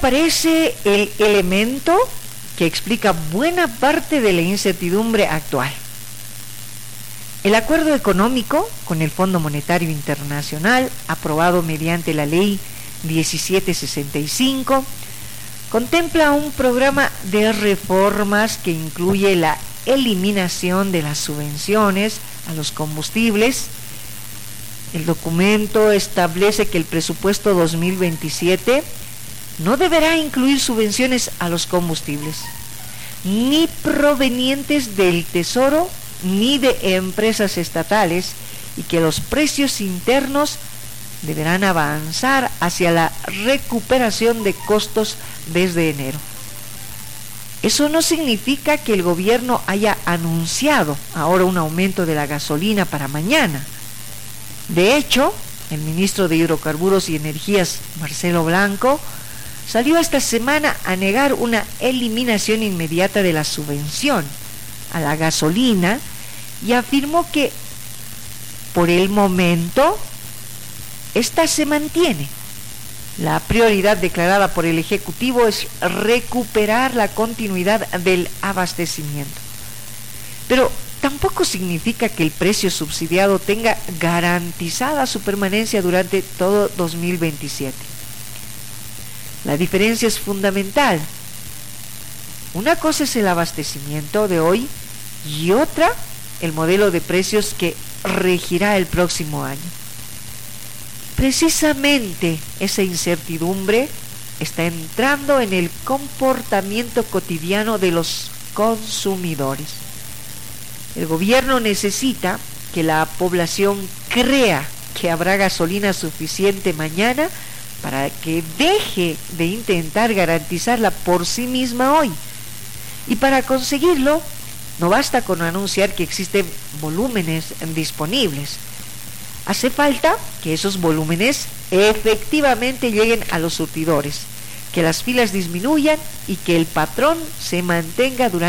Parece el elemento que explica buena parte de la incertidumbre actual. El acuerdo económico con el Fondo Monetario Internacional, aprobado mediante la Ley 1765, contempla un programa de reformas que incluye la eliminación de las subvenciones a los combustibles. El documento establece que el presupuesto 2027 no deberá incluir subvenciones a los combustibles, ni provenientes del Tesoro ni de empresas estatales, y que los precios internos deberán avanzar hacia la recuperación de costos desde enero. Eso no significa que el gobierno haya anunciado ahora un aumento de la gasolina para mañana. De hecho, el ministro de Hidrocarburos y Energías, Marcelo Blanco, salió esta semana a negar una eliminación inmediata de la subvención a la gasolina y afirmó que por el momento esta se mantiene. La prioridad declarada por el Ejecutivo es recuperar la continuidad del abastecimiento. Pero tampoco significa que el precio subsidiado tenga garantizada su permanencia durante todo 2027. La diferencia es fundamental. Una cosa es el abastecimiento de hoy y otra el modelo de precios que regirá el próximo año. Precisamente esa incertidumbre está entrando en el comportamiento cotidiano de los consumidores. El gobierno necesita que la población crea que habrá gasolina suficiente mañana para que deje de intentar garantizarla por sí misma hoy. Y para conseguirlo, no basta con anunciar que existen volúmenes disponibles. Hace falta que esos volúmenes efectivamente lleguen a los surtidores, que las filas disminuyan y que el patrón se mantenga durante